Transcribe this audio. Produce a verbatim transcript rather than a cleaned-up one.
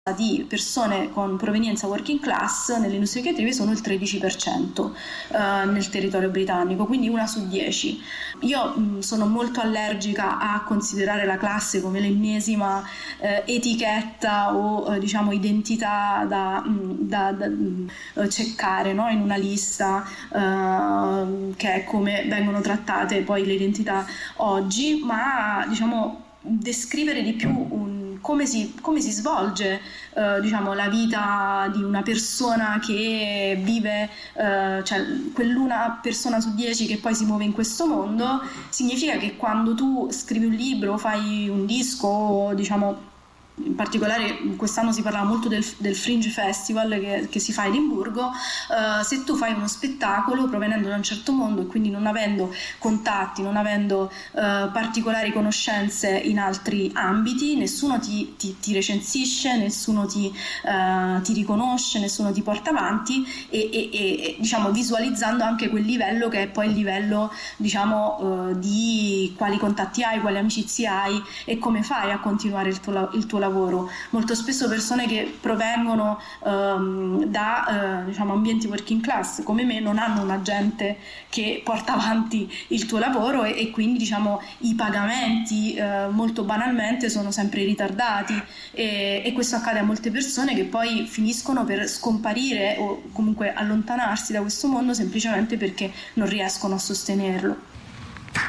di persone con provenienza working class nelle industrie creative sono il tredici per cento eh, nel territorio britannico, quindi una su dieci. Io mh, sono molto allergica a considerare la classe come l'ennesima eh, etichetta o eh, diciamo identità da, mh, da, da mh, cercare, no? In una lista eh, che è come vengono trattate poi le identità oggi, ma diciamo descrivere di più un Come si, come si svolge eh, diciamo, la vita di una persona che vive, eh, cioè quell'una persona su dieci che poi si muove in questo mondo, significa che quando tu scrivi un libro, fai un disco, diciamo, in particolare quest'anno si parla molto del, del Fringe Festival che, che si fa a Edimburgo, uh, se tu fai uno spettacolo provenendo da un certo mondo e quindi non avendo contatti, non avendo uh, particolari conoscenze in altri ambiti, nessuno ti, ti, ti recensisce, nessuno ti, uh, ti riconosce, nessuno ti porta avanti e, e, e diciamo visualizzando anche quel livello che è poi il livello diciamo uh, di quali contatti hai, quali amicizie hai e come fai a continuare il tuo, il tuo lavoro. Molto spesso persone che provengono um, da uh, diciamo ambienti working class come me non hanno un agente che porta avanti il tuo lavoro e, e quindi diciamo i pagamenti uh, molto banalmente sono sempre ritardati e, e questo accade a molte persone che poi finiscono per scomparire o comunque allontanarsi da questo mondo semplicemente perché non riescono a sostenerlo.